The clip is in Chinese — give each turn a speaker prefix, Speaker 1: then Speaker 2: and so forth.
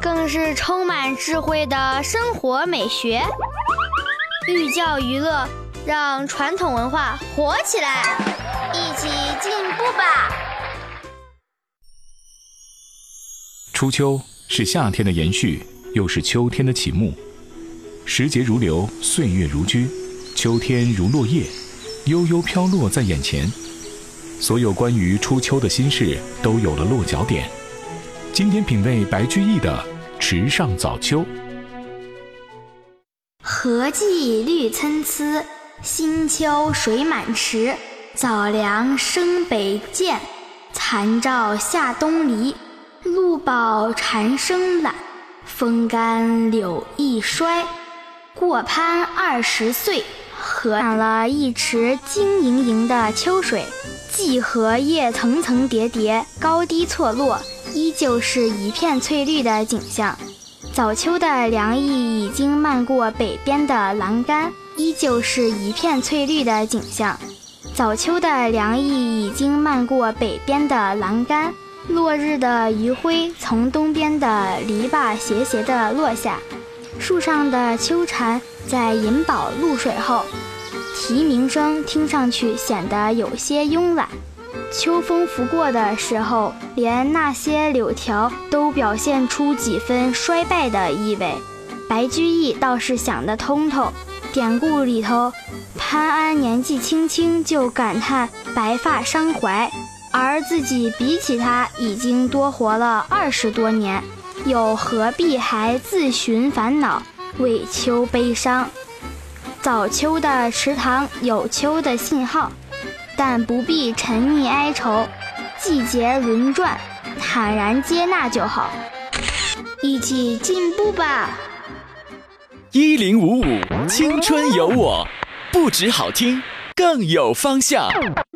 Speaker 1: 更是充满智慧的生活美学。寓教于乐，让传统文化活起来，一起进步吧！
Speaker 2: 初秋是夏天的延续，又是秋天的启幕。时节如流，岁月如驹，秋天如落叶，悠悠飘落在眼前。所有关于初秋的心事都有了落脚点。今天品味白居易的《池上早秋》。
Speaker 1: 荷季绿参差，新秋水满池。早凉生北涧，残照下东篱。露饱蝉声懒，风干柳易衰。过攀20岁，荷满了一池晶莹莹的秋水。荠荷叶层层叠叠，高低错落，依旧是一片翠绿的景象。早秋的凉意已经漫过北边的栏杆，依旧是一片翠绿的景象。早秋的凉意已经漫过北边的栏杆，落日的余晖从东边的篱笆斜斜地落下，树上的秋蝉在饮饱露水后，啼鸣声听上去显得有些慵懒。秋风拂过的时候，连那些柳条都表现出几分衰败的意味。白居易倒是想得通透，典故里头，潘安年纪轻轻就感叹白发伤怀，而自己比起他已经多活了20多年，又何必还自寻烦恼，为秋悲伤？早秋的池塘有秋的信号，但不必沉溺哀愁，季节轮转，坦然接纳就好。一起进步吧
Speaker 3: ！1055青春有我，不止好听，更有方向。